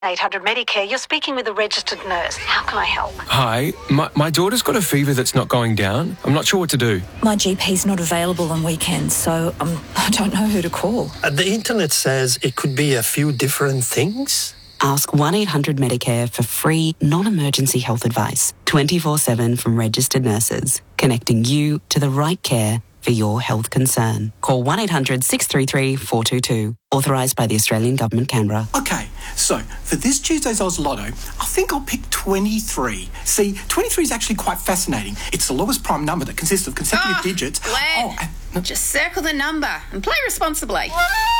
800 Medicare, you're speaking with a registered nurse. How can I help? Hi, my daughter's got a fever that's not going down. I'm not sure what to do. My GP's not available on weekends, so I don't know who to call. The internet says it could be a few different things. Ask 1-800-MEDICARE for free, non-emergency health advice, 24/7 from registered nurses, connecting you to the right care for your health concern. Call 1-800-633-422. Authorised by the Australian Government, Canberra. Okay, so for this Tuesday's Oz Lotto, I think I'll pick 23. See, 23 is actually quite fascinating. It's the lowest prime number that consists of consecutive digits. Glenn, just circle the number and play responsibly.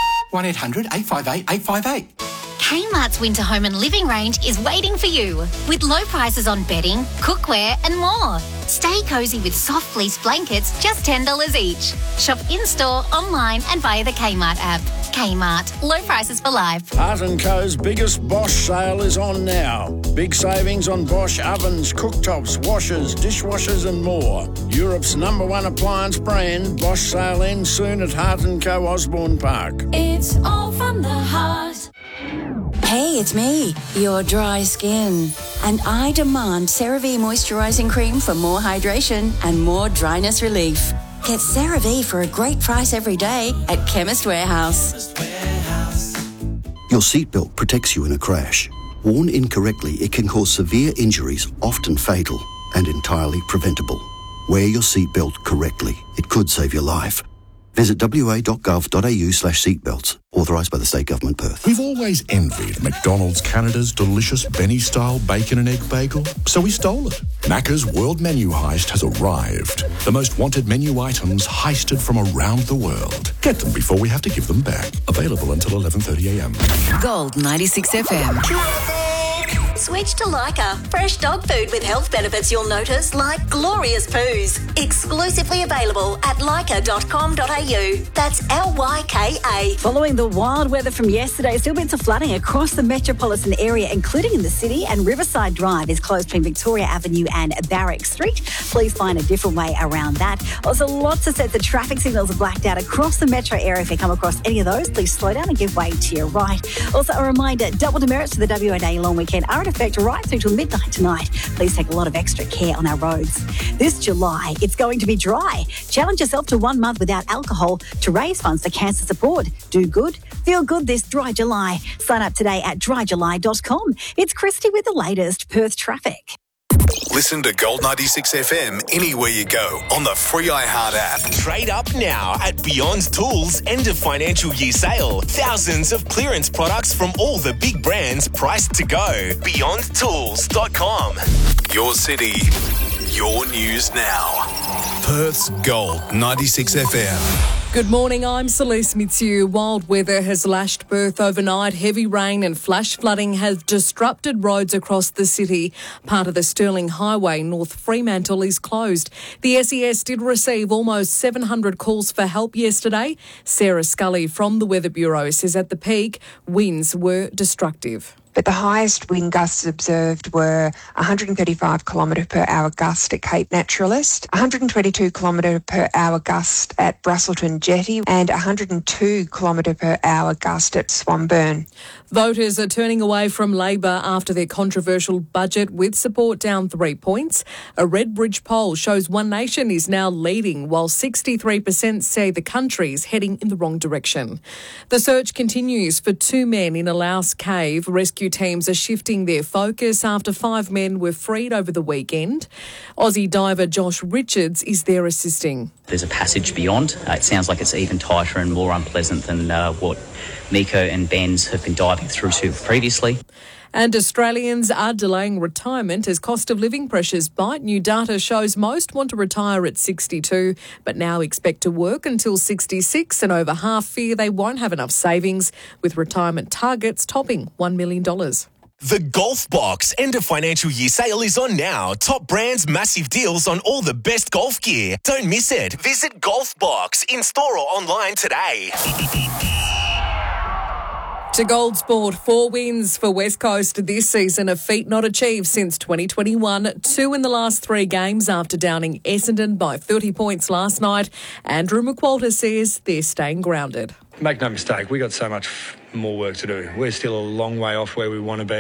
1-800-858-858. Kmart's winter home and living range is waiting for you with low prices on bedding, cookware and more. Stay cosy with soft fleece blankets, just $10 each. Shop in-store, online and via the Kmart app. Kmart, low prices for life. Hart & Co.'s biggest Bosch sale is on now. Big savings on Bosch ovens, cooktops, washers, dishwashers and more. Europe's #1 appliance brand. Bosch sale ends soon at Hart & Co. Osborne Park. It's all from the heart. Hey, it's me, your dry skin. And I demand CeraVe moisturising cream for more hydration and more dryness relief. Get CeraVe for a great price every day at Chemist Warehouse. Your seatbelt protects you in a crash. Worn incorrectly, it can cause severe injuries, often fatal, and entirely preventable. Wear your seatbelt correctly. It could save your life. Visit wa.gov.au/seatbelts. Authorised by the State Government, Perth. We've always envied McDonald's Canada's delicious Benny-style bacon and egg bagel, so we stole it. Macca's World Menu Heist has arrived. The most wanted menu items heisted from around the world. Get them before we have to give them back. Available until 11:30am. Gold 96 FM. Switch to Lyca. Fresh dog food with health benefits you'll notice, like glorious poos. Exclusively available at lyca.com.au. That's LYKA. Following the wild weather from yesterday, still bits of flooding across the metropolitan area, including in the city, and Riverside Drive is closed between Victoria Avenue and Barrack Street. Please find a different way around that. Also, lots of sets of traffic signals are blacked out across the metro area. If you come across any of those, please slow down and give way to your right. Also, a reminder, double demerits for the WA Day long weekend are in effect right through till midnight tonight. Please take a lot of extra care on our roads. This July, it's going to be dry. Challenge yourself to 1 month without alcohol to raise funds for cancer support. Do good, feel good this dry July. Sign up today at dryjuly.com. It's Christy with the latest Perth traffic. Listen to Gold 96 FM anywhere you go on the free iHeart app. Trade up now at Beyond Tools end of financial year sale. Thousands of clearance products from all the big brands priced to go. BeyondTools.com. Your city, your news now. Perth's Gold 96 FM. Good morning, I'm Celeste Mitsu. Wild weather has lashed Perth overnight. Heavy rain and flash flooding have disrupted roads across the city. Part of the Stirling Highway, North Fremantle, is closed. The SES did receive almost 700 calls for help yesterday. Sarah Scully from the Weather Bureau says at the peak, winds were destructive. But the highest wind gusts observed were 135 km per hour gust at Cape Naturalist, 122 km per hour gust at Brusselton Jetty, and 102 km per hour gust at Swanburn. Voters are turning away from Labor after their controversial budget, with support down 3 points. A Redbridge poll shows One Nation is now leading, while 63% say the country is heading in the wrong direction. The search continues for 2 men in a Laos cave. Rescue teams are shifting their focus after 5 men were freed over the weekend. Aussie diver Josh Richards is there assisting. There's a passage beyond. It sounds like it's even tighter and more unpleasant than what Miko and Benz have been diving through to previously. And Australians are delaying retirement as cost of living pressures bite. New data shows most want to retire at 62, but now expect to work until 66, and over half fear they won't have enough savings, with retirement targets topping $1 million. The Golf Box end of financial year sale is on now. Top brands, massive deals on all the best golf gear. Don't miss it. Visit Golf Box in store or online today. To Gold Sport, 4 wins for West Coast this season, a feat not achieved since 2021. 2 in the last 3 games after downing Essendon by 30 points last night. Andrew McQualter says they're staying grounded. Make no mistake, we got so much more work to do. We're still a long way off where we want to be.